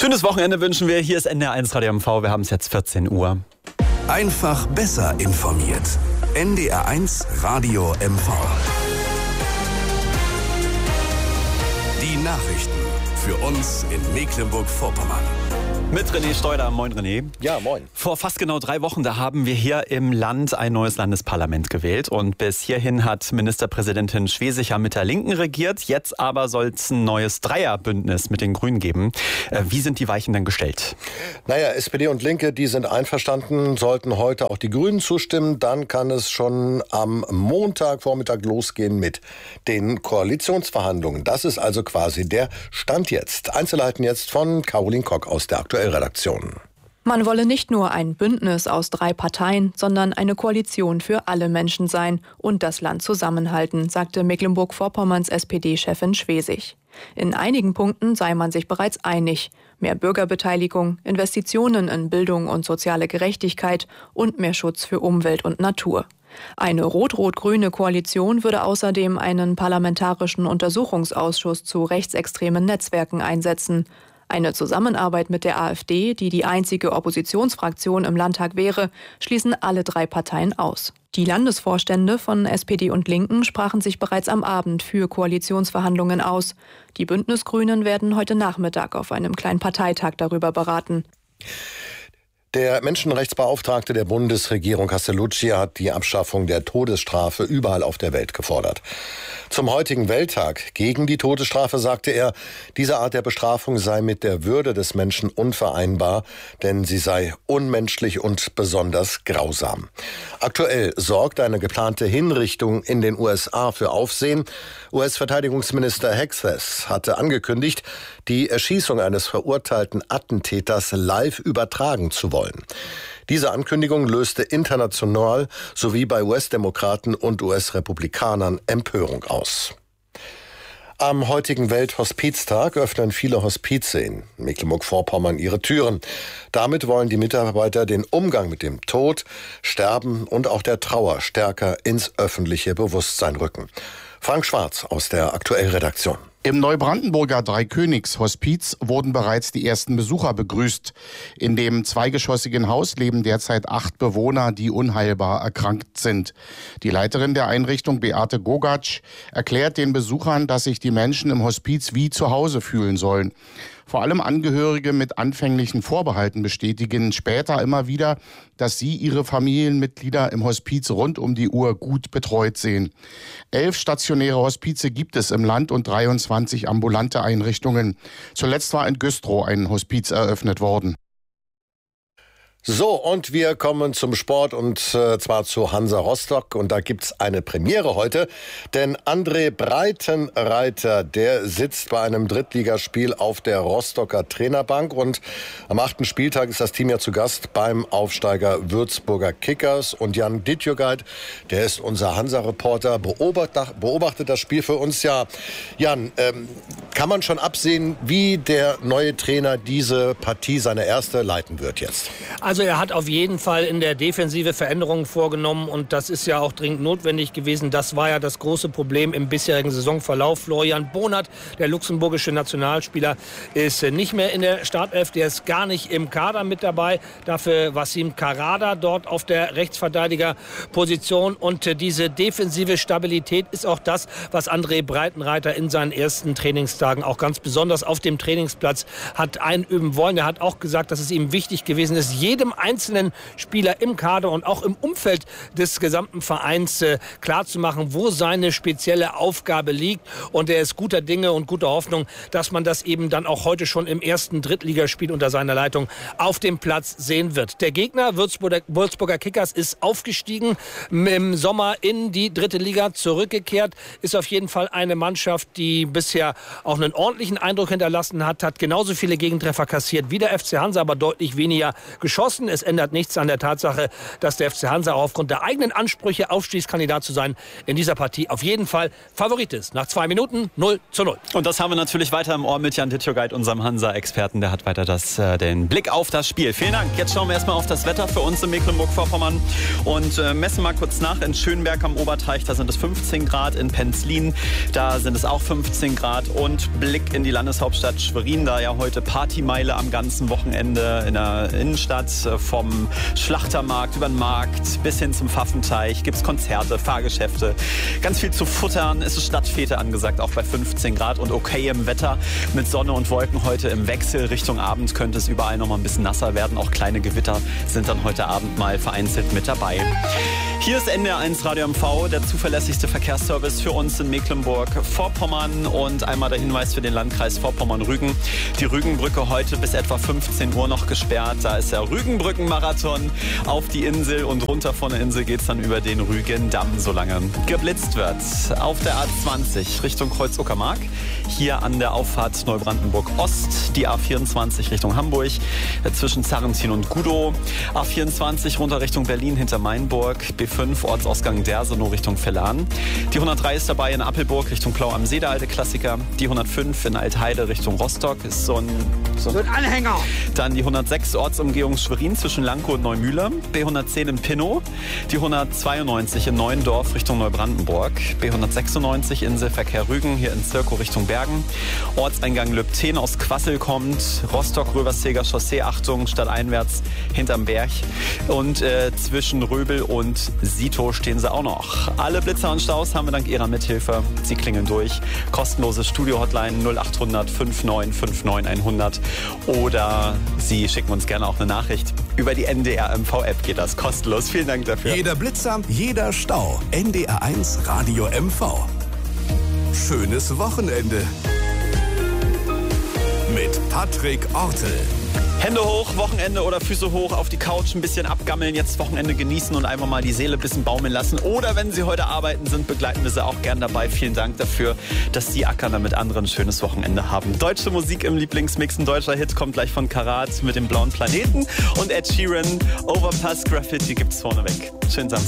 Schönes Wochenende wünschen wir. Hier ist NDR1 Radio MV. Wir haben es jetzt 14 Uhr. Einfach besser informiert. NDR1 Radio MV. Die Nachrichten für uns in Mecklenburg-Vorpommern. Mit René Steuder. Moin René. Ja, moin. Vor fast genau 3 Wochen, da haben wir hier im Land ein neues Landesparlament gewählt. Und bis hierhin hat Ministerpräsidentin Schwesig ja mit der Linken regiert. Jetzt aber soll es ein neues Dreierbündnis mit den Grünen geben. Wie sind die Weichen denn gestellt? Naja, SPD und Linke, die sind einverstanden, sollten heute auch die Grünen zustimmen. Dann kann es schon am Montagvormittag losgehen mit den Koalitionsverhandlungen. Das ist also quasi der Stand jetzt. Einzelheiten jetzt von Caroline Kock aus der Aktuellredaktion. Man wolle nicht nur ein Bündnis aus 3 Parteien, sondern eine Koalition für alle Menschen sein und das Land zusammenhalten, sagte Mecklenburg-Vorpommerns SPD-Chefin Schwesig. In einigen Punkten sei man sich bereits einig. Mehr Bürgerbeteiligung, Investitionen in Bildung und soziale Gerechtigkeit und mehr Schutz für Umwelt und Natur. Eine rot-rot-grüne Koalition würde außerdem einen parlamentarischen Untersuchungsausschuss zu rechtsextremen Netzwerken einsetzen. Eine Zusammenarbeit mit der AfD, die die einzige Oppositionsfraktion im Landtag wäre, schließen alle 3 Parteien aus. Die Landesvorstände von SPD und Linken sprachen sich bereits am Abend für Koalitionsverhandlungen aus. Die Bündnisgrünen werden heute Nachmittag auf einem kleinen Parteitag darüber beraten. Der Menschenrechtsbeauftragte der Bundesregierung Castellucci hat die Abschaffung der Todesstrafe überall auf der Welt gefordert. Zum heutigen Welttag gegen die Todesstrafe sagte er, diese Art der Bestrafung sei mit der Würde des Menschen unvereinbar, denn sie sei unmenschlich und besonders grausam. Aktuell sorgt eine geplante Hinrichtung in den USA für Aufsehen. US-Verteidigungsminister Hegseth hatte angekündigt, die Erschießung eines verurteilten Attentäters live übertragen zu wollen. Diese Ankündigung löste international sowie bei US-Demokraten und US-Republikanern Empörung aus. Am heutigen Welthospiztag öffnen viele Hospize in Mecklenburg-Vorpommern ihre Türen. Damit wollen die Mitarbeiter den Umgang mit dem Tod, Sterben und auch der Trauer stärker ins öffentliche Bewusstsein rücken. Frank Schwarz aus der Aktuellredaktion. Im Neubrandenburger Dreikönigs-Hospiz wurden bereits die ersten Besucher begrüßt. In dem zweigeschossigen Haus leben derzeit 8 Bewohner, die unheilbar erkrankt sind. Die Leiterin der Einrichtung, Beate Gogatsch, erklärt den Besuchern, dass sich die Menschen im Hospiz wie zu Hause fühlen sollen. Vor allem Angehörige mit anfänglichen Vorbehalten bestätigen später immer wieder, dass sie ihre Familienmitglieder im Hospiz rund um die Uhr gut betreut sehen. 11 stationäre Hospize gibt es im Land und 23 ambulante Einrichtungen. Zuletzt war in Güstrow ein Hospiz eröffnet worden. So, und wir kommen zum Sport und zwar zu Hansa Rostock. Und da gibt's eine Premiere heute, denn André Breitenreiter, der sitzt bei einem Drittligaspiel auf der Rostocker Trainerbank. Und am 8. Spieltag ist das Team ja zu Gast beim Aufsteiger Würzburger Kickers. Und Jan Dittjögeit, der ist unser Hansa-Reporter, beobachtet das Spiel für uns. Ja, Jan, kann man schon absehen, wie der neue Trainer diese Partie, seine erste, leiten wird jetzt? Also er hat auf jeden Fall in der Defensive Veränderungen vorgenommen und das ist ja auch dringend notwendig gewesen. Das war ja das große Problem im bisherigen Saisonverlauf. Florian Bonert, der luxemburgische Nationalspieler, ist nicht mehr in der Startelf. Der ist gar nicht im Kader mit dabei. Dafür Wassim Karada dort auf der Rechtsverteidigerposition. Und diese defensive Stabilität ist auch das, was André Breitenreiter in seinen ersten Trainingstagen auch ganz besonders auf dem Trainingsplatz hat einüben wollen. Er hat auch gesagt, dass es ihm wichtig gewesen ist, jedem einzelnen Spieler im Kader und auch im Umfeld des gesamten Vereins klarzumachen, wo seine spezielle Aufgabe liegt. Und er ist guter Dinge und guter Hoffnung, dass man das eben dann auch heute schon im ersten Drittligaspiel unter seiner Leitung auf dem Platz sehen wird. Der Gegner, Würzburger Kickers, ist aufgestiegen, im Sommer in die 3. Liga zurückgekehrt, ist auf jeden Fall eine Mannschaft, die bisher auch einen ordentlichen Eindruck hinterlassen hat genauso viele Gegentreffer kassiert wie der FC Hansa, aber deutlich weniger geschossen. geschlossen. Es ändert nichts an der Tatsache, dass der FC Hansa aufgrund der eigenen Ansprüche, Aufstiegskandidat zu sein, in dieser Partie auf jeden Fall Favorit ist. Nach 2 Minuten 0:0. Und das haben wir natürlich weiter im Ohr mit Jan Ditjogait, unserem Hansa-Experten. Der hat weiter den Blick auf das Spiel. Vielen Dank. Jetzt schauen wir erstmal auf das Wetter für uns in Mecklenburg-Vorpommern und messen mal kurz nach. In Schönberg am Oberteich, da sind es 15 Grad. In Penzlin, da sind es auch 15 Grad. Und Blick in die Landeshauptstadt Schwerin, da ja heute Partymeile am ganzen Wochenende in der Innenstadt. Vom Schlachtermarkt über den Markt bis hin zum Pfaffenteich gibt es Konzerte, Fahrgeschäfte. Ganz viel zu futtern. Es ist Stadtfete angesagt, auch bei 15 Grad und okayem Wetter mit Sonne und Wolken heute im Wechsel. Richtung Abend könnte es überall noch mal ein bisschen nasser werden. Auch kleine Gewitter sind dann heute Abend mal vereinzelt mit dabei. Hier ist NDR 1 Radio MV, der zuverlässigste Verkehrsservice für uns in Mecklenburg-Vorpommern. Und einmal der Hinweis für den Landkreis Vorpommern-Rügen. Die Rügenbrücke heute bis etwa 15 Uhr noch gesperrt. Da ist der Rügenbrückenmarathon auf die Insel und runter von der Insel geht es dann über den Rügendamm, solange geblitzt wird. Auf der A20 Richtung Kreuz-Uckermark. Hier an der Auffahrt Neubrandenburg-Ost. Die A24 Richtung Hamburg zwischen Zarrentin und Gudow. A24 runter Richtung Berlin hinter Mainburg. B5 Ortsausgang Dersenow Richtung Vellan. Die 103 ist dabei in Appelburg Richtung Plau am See, der alte Klassiker. Die 105 in Altheide Richtung Rostock ist so ein Anhänger. Dann die 106 Ortsumgehung Schwerin zwischen Lankow und Neumühle. B110 in Pinnow. Die 192 in Neuendorf Richtung Neubrandenburg. B196 Inselverkehr Rügen hier in Zirkow Richtung Bergen. Ortseingang Lübten aus Quassel kommt. Rostock-Röversteger Chaussee, Achtung, stadteinwärts hinterm Berg. Und zwischen Röbel und Sito stehen sie auch noch. Alle Blitzer und Staus haben wir dank ihrer Mithilfe. Sie klingeln durch. Kostenlose Studio-Hotline 0800 5959 100. Oder Sie schicken uns gerne auch eine Nachricht. Über die NDR MV-App geht das kostenlos. Vielen Dank dafür. Jeder Blitzer, jeder Stau. NDR 1 Radio MV. Schönes Wochenende. Mit Patrick Ortel. Hände hoch, Wochenende oder Füße hoch, auf die Couch ein bisschen abgammeln, jetzt Wochenende genießen und einfach mal die Seele ein bisschen baumeln lassen. Oder wenn Sie heute arbeiten sind, begleiten wir Sie auch gern dabei. Vielen Dank dafür, dass Sie ackern, damit andere ein schönes Wochenende haben. Deutsche Musik im Lieblingsmix, ein deutscher Hit kommt gleich von Karat mit dem blauen Planeten. Und Ed Sheeran, Overpass Graffiti gibt's vorneweg. Schönen Samstag.